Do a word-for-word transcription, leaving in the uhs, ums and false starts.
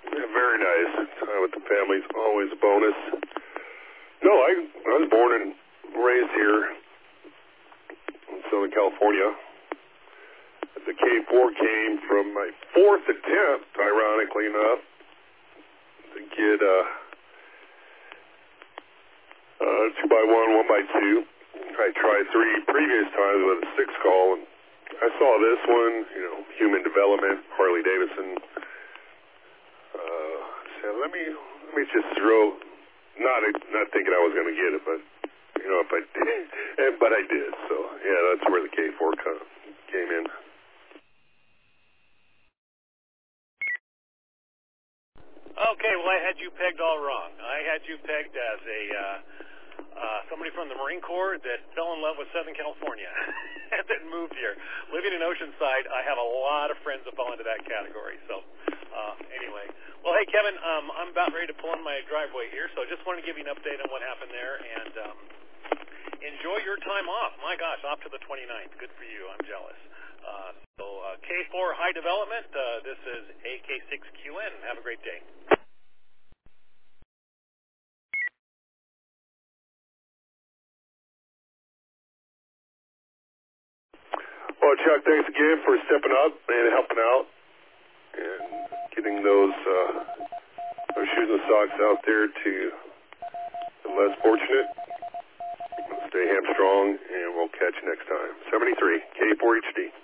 Yeah, very nice. Time with the family's always a bonus. No, I, I was born and raised here in Southern California. The K four came from my fourth attempt, ironically enough, to get uh, uh, two by one, one by two. I tried three previous times with a six call, and I saw this one, you know, human development, Harley Davidson. Uh, said, let me let me just throw, not not thinking I was going to get it, but you know, if I did, and, but I did. So yeah, that's where the K four came in. Okay, well, I had you pegged all wrong. I had you pegged as a uh, uh, somebody from the Marine Corps that fell in love with Southern California and then moved here. Living in Oceanside, I have a lot of friends that fall into that category. So uh, anyway, well, hey, Kevin, um, I'm about ready to pull in my driveway here, so I just want to give you an update on what happened there, and um, enjoy your time off. My gosh, off to the twenty-ninth. Good for you. I'm jealous. Uh, so uh, K four High Development, uh, this is A K six Q N. Have a great day. Well, Chuck, thanks again for stepping up and helping out and getting those, uh, those shoes and socks out there to the less fortunate. Stay hamstrong, and we'll catch you next time. seventy-three, K four H D.